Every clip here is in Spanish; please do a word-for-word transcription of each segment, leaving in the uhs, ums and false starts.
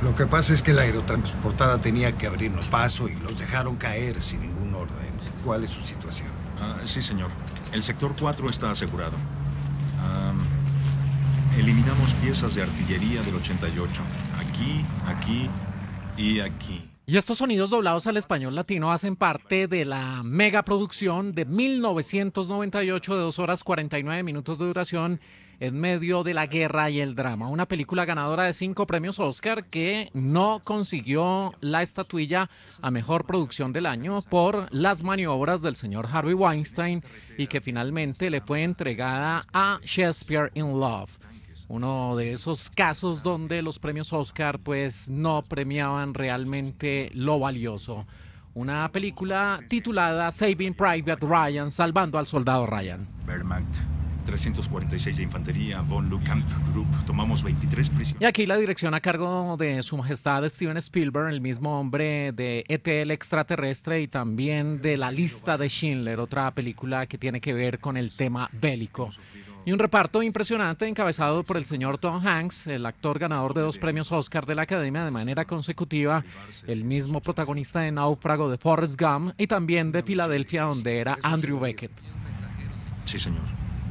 Lo que pasa es que la aerotransportada tenía que abrirnos paso y los dejaron caer sin ningún orden. ¿Cuál es su situación? Ah, sí, señor. El sector cuatro está asegurado. Ah, eliminamos piezas de artillería del ochenta y ocho. Aquí, aquí y aquí. Y estos sonidos doblados al español latino hacen parte de la megaproducción de mil novecientos noventa y ocho de dos horas cuarenta y nueve minutos de duración en medio de la guerra y el drama. Una película ganadora de cinco premios Oscar que no consiguió la estatuilla a mejor producción del año por las maniobras del señor Harvey Weinstein y que finalmente le fue entregada a Shakespeare in Love. Uno de esos casos donde los premios Oscar pues no premiaban realmente lo valioso. Una película titulada Saving Private Ryan, salvando al soldado Ryan. Wehrmacht, trescientos cuarenta y seis de Infantería, von Lukamp Group. Tomamos veintitrés prisioneros. Y aquí la dirección a cargo de Su Majestad Steven Spielberg, el mismo hombre de E T el extraterrestre y también de La lista de Schindler, otra película que tiene que ver con el tema bélico. Y un reparto impresionante encabezado por el señor Tom Hanks, el actor ganador de dos premios Oscar de la Academia de manera consecutiva, el mismo protagonista de Náufrago, de Forrest Gump, y también de Filadelfia, donde era Andrew Beckett. Sí, señor.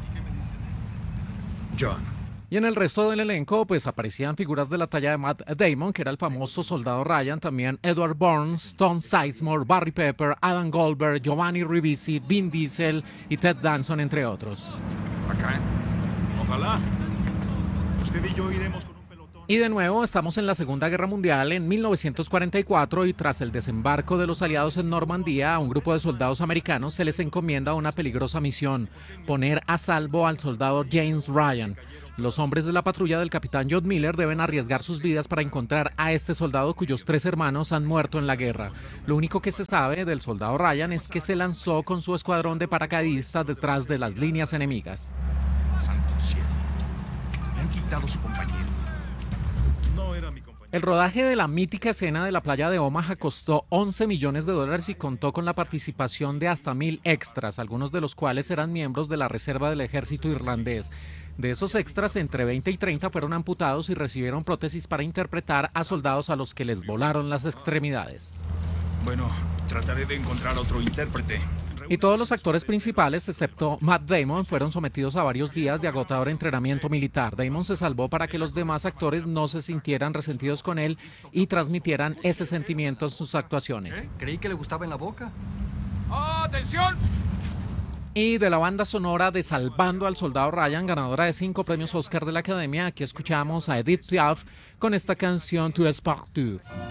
John. Y en el resto del elenco, pues aparecían figuras de la talla de Matt Damon, que era el famoso soldado Ryan, también Edward Burns, Tom Sizemore, Barry Pepper, Adam Goldberg, Giovanni Ribisi, Vin Diesel y Ted Danson, entre otros. Acá. Ojalá. Usted y yo iremos con un pelotón. Y de nuevo estamos en la Segunda Guerra Mundial en mil novecientos cuarenta y cuatro y tras el desembarco de los aliados en Normandía, a un grupo de soldados americanos se les encomienda una peligrosa misión: poner a salvo al soldado James Ryan. Los hombres de la patrulla del capitán John Miller deben arriesgar sus vidas para encontrar a este soldado cuyos tres hermanos han muerto en la guerra. Lo único que se sabe del soldado Ryan es que se lanzó con su escuadrón de paracaidistas detrás de las líneas enemigas. Santo cielo. Me han quitado su compañero. No era mi compañero. El rodaje de la mítica escena de la playa de Omaha costó once millones de dólares y contó con la participación de hasta mil extras, algunos de los cuales eran miembros de la reserva del ejército irlandés. De esos extras, entre veinte y treinta fueron amputados y recibieron prótesis para interpretar a soldados a los que les volaron las extremidades. Bueno, trataré de encontrar otro intérprete. Y todos los actores principales, excepto Matt Damon, fueron sometidos a varios días de agotador entrenamiento militar. Damon se salvó para que los demás actores no se sintieran resentidos con él y transmitieran ese sentimiento en sus actuaciones. ¿Eh? Creí que le gustaba en la boca. ¡Atención! Y de la banda sonora de Salvando al soldado Ryan, ganadora de cinco premios Oscar de la Academia, aquí escuchamos a Edith Piaf con esta canción Tu es partout.